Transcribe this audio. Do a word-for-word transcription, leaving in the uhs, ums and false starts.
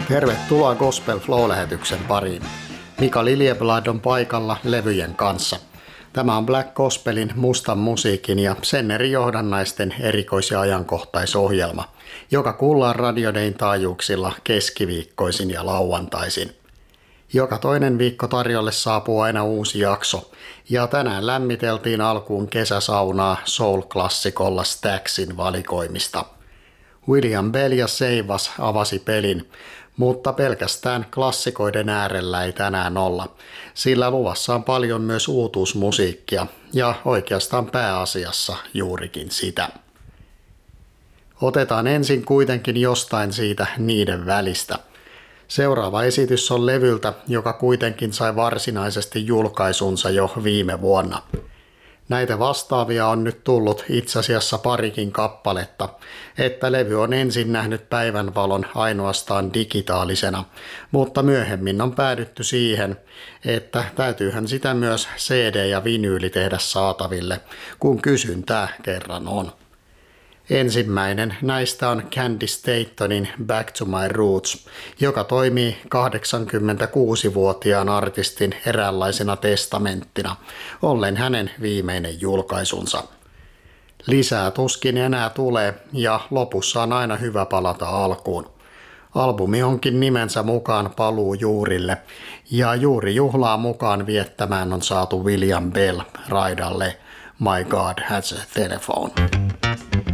Tervetuloa Gospel Flow-lähetyksen pariin. Mika Liljeblad on paikalla levyjen kanssa. Tämä on Black Gospelin mustan musiikin ja sen eri johdannaisten erikois- ja ajankohtaisohjelma, joka kuullaan radiodein taajuuksilla keskiviikkoisin ja lauantaisin. Joka toinen viikko tarjolle saapuu aina uusi jakso, ja tänään lämmiteltiin alkuun kesäsaunaa soul-klassikolla Staxin valikoimista. William Bell ja Seivas avasi pelin, mutta pelkästään klassikoiden äärellä ei tänään olla, sillä luvassa on paljon myös uutuusmusiikkia ja oikeastaan pääasiassa juurikin sitä. Otetaan ensin kuitenkin jostain siitä niiden välistä. Seuraava esitys on levyltä, joka kuitenkin sai varsinaisesti julkaisunsa jo viime vuonna. Näitä vastaavia on nyt tullut itse asiassa parikin kappaletta, että levy on ensin nähnyt päivänvalon ainoastaan digitaalisena, mutta myöhemmin on päädytty siihen, että täytyyhän sitä myös C D ja vinyyli tehdä saataville, kun kysyntää kerran on. Ensimmäinen näistä on Candy Statonin Back to My Roots, joka toimii kahdeksankymmentäkuusivuotiaan artistin eräänlaisena testamenttina, ollen hänen viimeinen julkaisunsa. Lisää tuskin enää tulee ja lopussa on aina hyvä palata alkuun. Albumi onkin nimensä mukaan paluu juurille ja juuri juhlaa mukaan viettämään on saatu William Bell raidalle My God Has a Telephone.